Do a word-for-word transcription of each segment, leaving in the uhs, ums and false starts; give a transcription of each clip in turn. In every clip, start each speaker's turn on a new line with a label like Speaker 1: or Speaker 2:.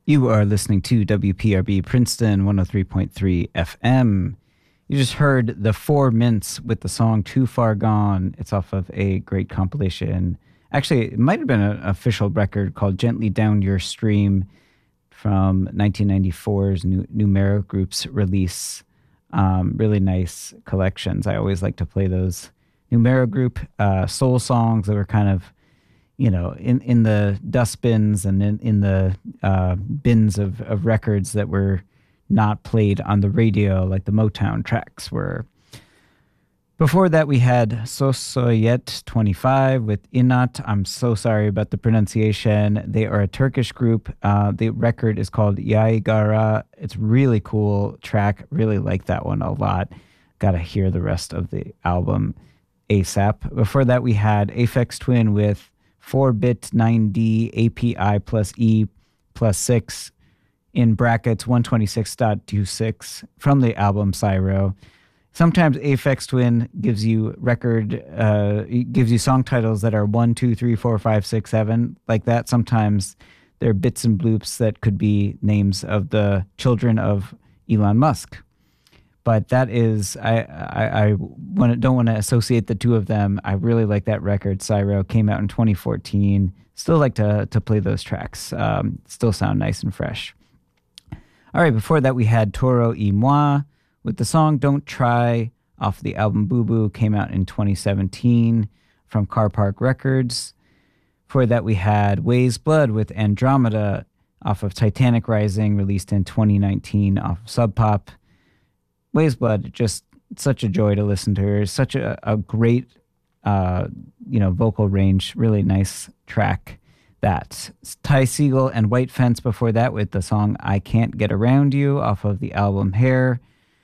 Speaker 1: You are listening to W P R B Princeton one oh three point three F M. You just heard The Four Mints with the song Too Far Gone. It's off of a great compilation. Actually, it might have been an official record called Gently Down Your Stream from nineteen ninety-four's Nu- Numero Group's release. Um, really nice collections. I always like to play those Numero Group uh, soul songs that were kind of, you know, in, in the dustbins and in, in the uh, bins of, of records that were not played on the radio, like the Motown tracks were. Before that, we had Sosoyet twenty-five with Inat. I'm so sorry about the pronunciation. They are a Turkish group. Uh, the record is called Yaygara. It's really cool track. Really like that one a lot. Got to hear the rest of the album ASAP. Before that, we had Aphex Twin with four bit nine D A P I plus E plus six in brackets one twenty-six point two six from the album Cyro. Sometimes Aphex Twin gives you record, uh, gives you song titles that are one, two, three, four, five, six, seven, like that. Sometimes they're bits and bloops that could be names of the children of Elon Musk. But that is, I I, I wanna, don't want to associate the two of them. I really like that record. Cyro came out in twenty fourteen. Still like to to play those tracks. Um, still sound nice and fresh. All right, before that we had Toro y Moi with the song Don't Try off the album Boo Boo. Came out in twenty seventeen from Car Park Records. Before that we had Ways Blood with Andromeda off of Titanic Rising, released in twenty nineteen off of Sub Pop. Ways Blood, just such a joy to listen to her. Such a, a great, uh, you know, vocal range. Really nice track. That Ty Segall and White Fence before that with the song I Can't Get Around You off of the album Hair.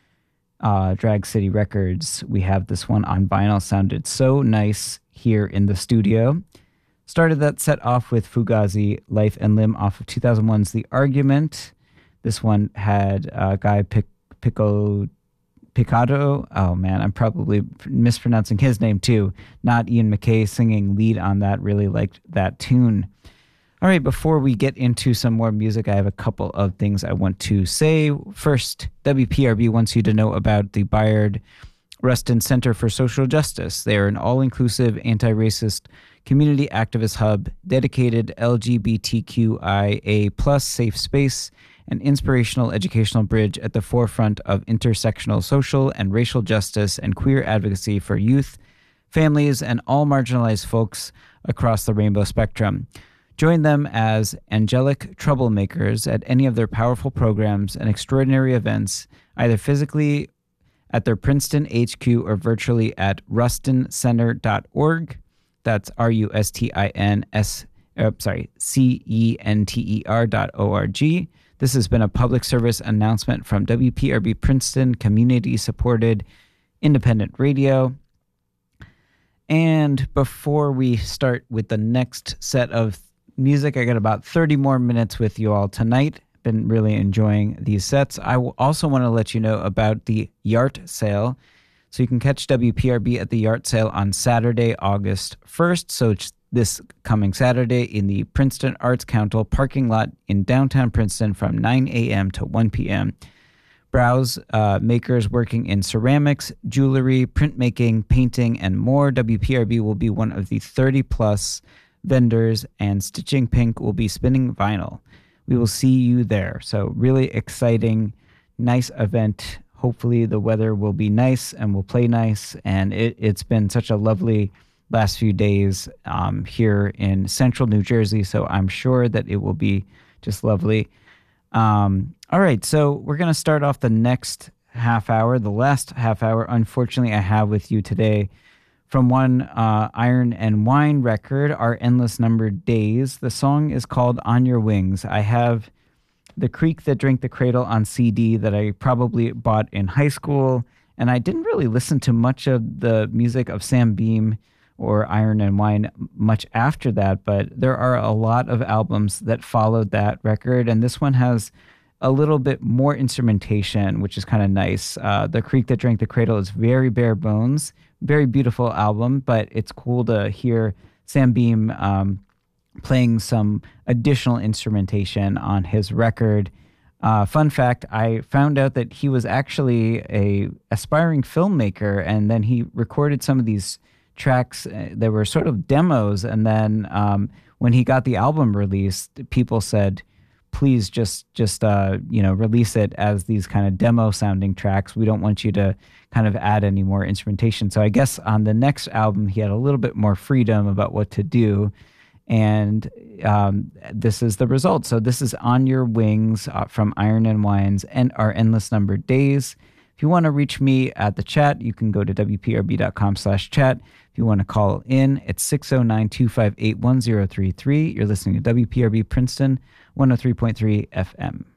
Speaker 1: Uh, Drag City Records. We have this one on vinyl. Sounded so nice here in the studio. Started that set off with Fugazi, Life and Limb off of two thousand one's The Argument. This one had uh, Guy Pic- Pico Picado. Oh man, I'm probably mispronouncing his name too. Not Ian McKay singing lead on that. Really liked that tune. All right, before we get into some more music, I have a couple of things I want to say. First, W P R B wants you to know about the Bayard Rustin Center for Social Justice. They are an all-inclusive, anti-racist community activist hub, dedicated L G B T Q I A plus safe space, an inspirational educational bridge at the forefront of intersectional social and racial justice and queer advocacy for youth, families, and all marginalized folks across the rainbow spectrum. Join them as angelic troublemakers at any of their powerful programs and extraordinary events, either physically at their Princeton H Q or virtually at rustin center dot org. That's R U S T I N S, uh, sorry, C E N T E R dot O R G. This has been a public service announcement from W P R B Princeton, community-supported independent radio. And before we start with the next set of music, I got about thirty more minutes with you all tonight. Been really enjoying these sets. I will also want to let you know about the Yart sale. So you can catch W P R B at the Yart sale on Saturday, August first. So it's this coming Saturday in the Princeton Arts Council parking lot in downtown Princeton from nine a.m. to one p.m. Browse uh, makers working in ceramics, jewelry, printmaking, painting, and more. W P R B will be one of the thirty plus vendors, and Stitching Pink will be spinning vinyl. We will see you there. So really exciting, nice event. Hopefully the weather will be nice and we'll play nice. And it, it's been such a lovely last few days um, here in central New Jersey. So I'm sure that it will be just lovely. Um, all right. So we're going to start off the next half hour. The last half hour, unfortunately, I have with you today from one uh, Iron and Wine record, Our Endless Numbered Days. The song is called On Your Wings. I have The Creek That Drank the Cradle on C D that I probably bought in high school, and I didn't really listen to much of the music of Sam Beam or Iron and Wine much after that, but there are a lot of albums that followed that record, and this one has a little bit more instrumentation, which is kind of nice. Uh, the Creek That Drank the Cradle is very bare bones, very beautiful album, but it's cool to hear Sam Beam um, playing some additional instrumentation on his record. Uh, fun fact, I found out that he was actually a aspiring filmmaker, and then he recorded some of these tracks uh, that were sort of demos, and then um, when he got the album released, people said, please just just uh, you know release it as these kind of demo sounding tracks. We don't want you to kind of add any more instrumentation. So I guess on the next album, he had a little bit more freedom about what to do. And um, this is the result. So this is On Your Wings uh, from Iron and Wine's and Our Endless Numbered Days. If you want to reach me at the chat, you can go to w p r b dot com slash chat. If you want to call in, it's six oh nine, two five eight, one oh three three. You're listening to W P R B Princeton, one oh three point three F M.